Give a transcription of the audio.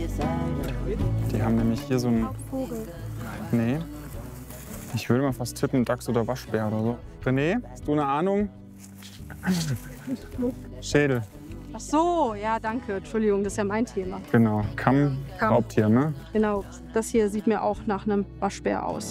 Die haben nämlich hier so ein... Vogel. Nee. Ich würde mal fast tippen, Dachs oder Waschbär oder so. René, hast du eine Ahnung? Schädel. Ach so, ja, danke. Entschuldigung, das ist ja mein Thema. Genau. Kamm, Kamm. Raubtier, ne? Genau, das hier sieht mir auch nach einem Waschbär aus.